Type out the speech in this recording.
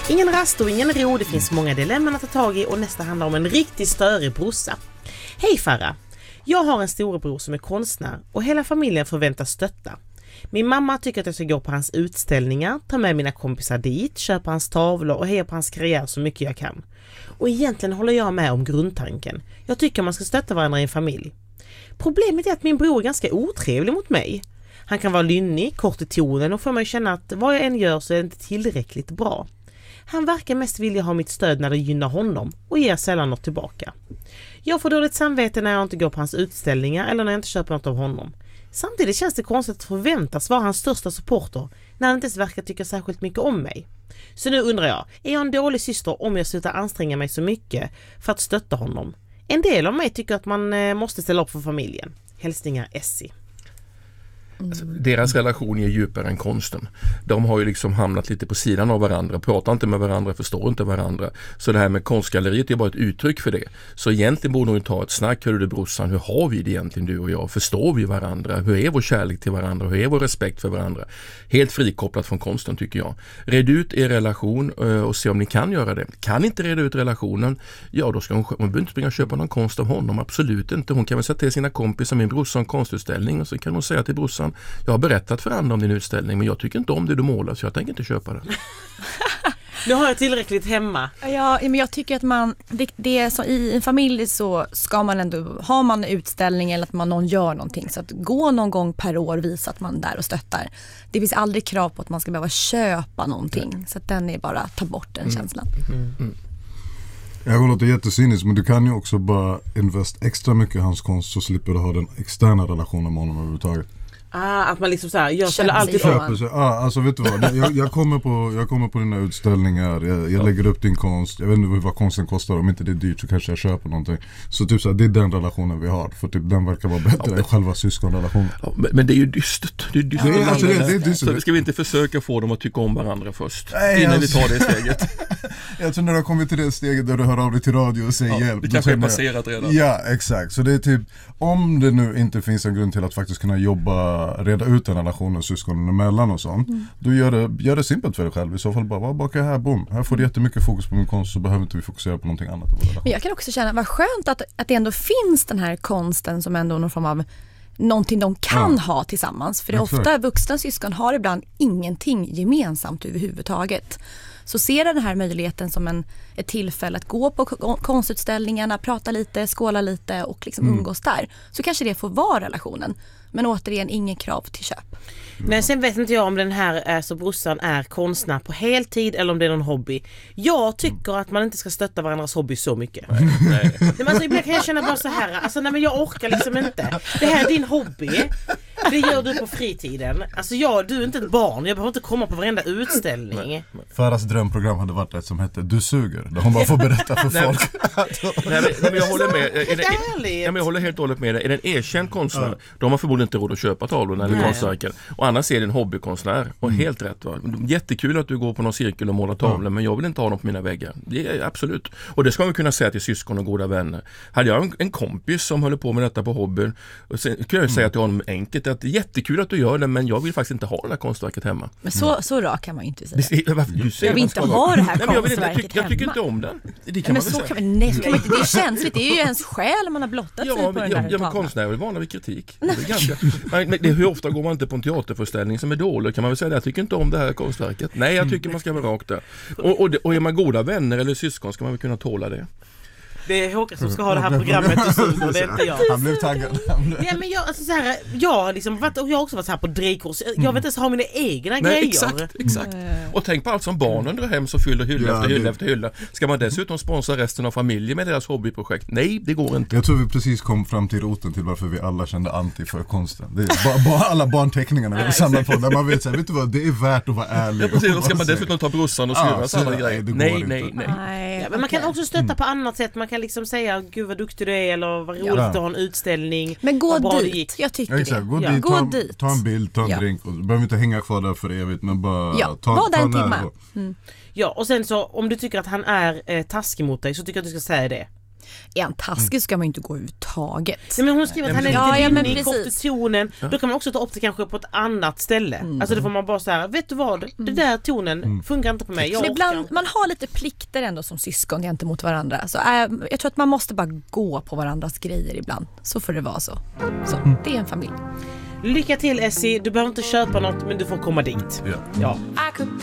Ingen rast och ingen ro, det finns många dilemman att ta tag i och nästa handlar om en riktigt störig brorsa. Hej Farah! Jag har en storebror som är konstnär och hela familjen förväntas stötta. Min mamma tycker att jag ska gå på hans utställningar, ta med mina kompisar dit, köpa hans tavlor och heja på hans karriär så mycket jag kan. Och egentligen håller jag med om grundtanken. Jag tycker man ska stötta varandra i en familj. Problemet är att min bror är ganska otrevlig mot mig. Han kan vara lynnig, kort i tonen och får mig känna att vad jag än gör så är det inte tillräckligt bra. Han verkar mest vilja ha mitt stöd när det gynnar honom och ger sällan något tillbaka. Jag får dåligt samvete när jag inte går på hans utställningar eller när jag inte köper något av honom. Samtidigt känns det konstigt att förväntas vara hans största supporter när han inte ens verkar tycka särskilt mycket om mig. Så nu undrar jag, är jag en dålig syster om jag slutar anstränga mig så mycket för att stötta honom? En del av mig tycker att man måste ställa upp för familjen. Hälsningar Essie. Alltså, deras relation är djupare än konsten. De har ju liksom hamnat lite på sidan av varandra, pratar inte med varandra, förstår inte varandra. Så det här med konstgalleriet är bara ett uttryck för det. Så egentligen borde hon ta ett snack, hörru du brorsan, hur har vi det egentligen du och jag? Förstår vi varandra? Hur är vår kärlek till varandra? Hur är vår respekt för varandra? Helt frikopplat från konsten tycker jag. Red ut er relation och se om ni kan göra det. Kan inte reda ut relationen, ja då ska hon behöver inte springa och köpa någon konst av honom, absolut inte. Hon kan väl sätta till sina kompisar, min brorsan, konstutställning och så kan hon säga till brorsan, jag har berättat för andra om din utställning men jag tycker inte om det du målar så jag tänker inte köpa det. Nu har jag tillräckligt hemma. Ja, men jag tycker att det är så, i en familj så ska man ändå, har man utställning eller att någon gör någonting, så att gå någon gång per år visa att man är där och stöttar. Det finns aldrig krav på att man ska behöva köpa någonting, så att den är bara ta bort den känslan. Jag låter jättecyniskt, men du kan ju också bara investera extra mycket i hans konst så slipper du ha den externa relationen med honom överhuvudtaget. Att man liksom så här, jag ställer alltid alltså vet du vad, jag kommer på dina utställningar, jag lägger upp din konst, jag vet inte vad konsten kostar, om inte det är dyrt så kanske jag köper någonting. Så typ så här, det är den relationen vi har, för typ den verkar vara bättre än själva syskonrelationen. Ja, men det är ju dystert. Det är dystert. Så ska vi inte försöka få dem att tycka om varandra först, innan vi tar det steget. Jag tror när du har kommit till det steget där du hör av dig till radio och säger hjälp. Det kanske är passerat redan. Ja, exakt. Så det är typ, om det nu inte finns en grund till att faktiskt kunna reda ut den relationen syskonen emellan och sånt, då gör det simpelt för dig själv. I så fall bara baka här, boom. Här får du jättemycket fokus på min konst, så behöver inte vi fokusera på någonting annat. Men jag kan också känna, vad skönt att det ändå finns den här konsten som ändå någon form av någonting de kan ha tillsammans. För det är ofta vuxna syskon har ibland ingenting gemensamt överhuvudtaget. Så ser den här möjligheten som ett tillfälle att gå på konstutställningarna, prata lite, skåla lite och liksom umgås där. Så kanske det får vara relationen. Men återigen, ingen krav till köp. Men sen vet inte jag om den här så brorsan är konstnär på heltid eller om det är någon hobby. Jag tycker att man inte ska stötta varandras hobby så mycket. Nej. Men alltså, ibland kan jag känna bara så här, alltså nej, men jag orkar liksom inte. Det här är din hobby. Det gör du på fritiden. Alltså du är inte ett barn. Jag behöver inte komma på varenda utställning. Farahs drömprogram hade varit ett som hette Du suger. Där hon bara får berätta för folk. Nej, men jag håller med. Jag håller helt och hållet med dig. Är det en erkänd konstnär, de har förmodligen inte råd att köpa tavlorna eller konstverken. Och annars är det en hobbykonstnär. Och helt rätt, va? Jättekul att du går på någon cirkel och målar tavlor, men jag vill inte ha dem på mina väggar. Det är absolut. Och det ska man kunna säga till syskon och goda vänner. Hade jag en kompis som håller på med detta på hobbyn, och sen kan jag säga till honom enkelt att det är jättekul att du gör det, men jag vill faktiskt inte ha det här konstverket hemma. Men så rak kan man ju inte säga. Jag vill inte ha det här konstverket hemma. Jag tycker inte om den. Det kan men man så kan man, nej, kan man inte, det är känsligt. Det är ju ens själ man har blottat sig på den där men konstnärer är vana vid kritik. Hur ofta går man inte på en teaterföreställning som är dålig? Kan man väl säga det? Jag tycker inte om det här konstverket. Nej, jag tycker man ska vara rakt där. Och är man goda vänner eller syskon ska man väl kunna tåla det. Det är Håkan som ska ha det här programmet och det är inte jag. Han blev taggad. Ja, men jag har liksom varit, och jag har också varit så här på drejkurs. Jag vet inte ens ha mina egna grejer. Exakt. Och tänk på allt som barnen drar hem så fyller hylla efter hylla. Ska man dessutom sponsra resten av familjen med deras hobbyprojekt? Nej, det går inte. Jag tror vi precis kom fram till roten till varför vi alla kände anti för konsten. Det är bara alla barnteckningarna vi samlar på där man vet så här, vet du vad, det är värt att vara ärlig. Ja, precis. Då ska man dessutom ta brorsan och syrran samma grejer. Nej. Men man kan också stötta på annat sätt. Man kan liksom säga, gud vad duktig du är, eller vad roligt att ha en utställning. Men gå dit, jag tycker exakt, det. Gå dit, ta en bild, ta en drink. Och behöver inte hänga kvar där för evigt, men bara var där en timme. Ja, och sen så, om du tycker att han är taskig mot dig, så tycker jag att du ska säga det. Är han taskig ska man ju inte gå överhuvudtaget. Ja, men hon skriver att han är lite linnig, kort i tonen. Då kan man också ta upp det kanske på ett annat ställe. Alltså då får man bara så här, vet du vad? Det där tonen funkar inte på mig. Ibland, man har lite plikter ändå som syskon gentemot varandra. Så, jag tror att man måste bara gå på varandras grejer ibland. Så får det vara så. Det är en familj. Lycka till Essie, du behöver inte köpa något men du får komma dit. Ja. Ja.